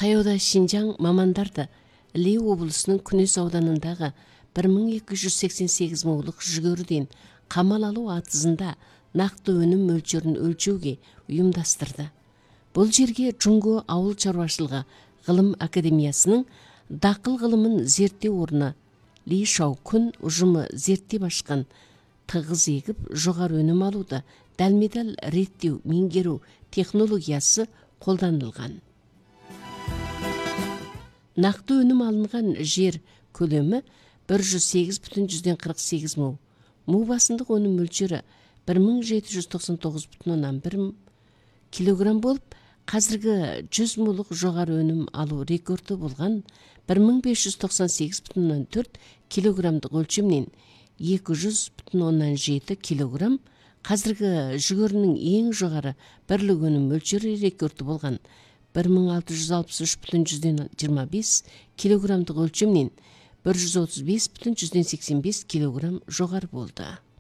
Таяуда Шинжаң мамандарды Іле облысының Күнес ауданындағы 1288 мулық жүгеріден қамал алу атызында нақты өнім мөлшерін өлчеуге ұйымдастырды. Бұл жерге Джунго ауыл шаруашылығы ғылым академиясының дақыл ғылымын зерттеу орны Ли Шаукун ұжымы зерттеп ашқан тығыз егіп жоғары өнім алуды дәлме-дәл реттеу, меңгеру технологиясы қолданылған. Нақты өнім алынған жер көлемі 108,48 му. Му басындық өнім мөлшері 1799,1 килограмм болып, қазіргі 100 мулық жоғары өнім алу рекорды болған 1598,4 килограммдық өлшемнен 200,7 килограмм, қазіргі жүгерінің ең жоғары бірлік өнім мөлшері рекорды болған 1663,25 килограммдық өлшемнен 135,85 килограмм жоғары болды.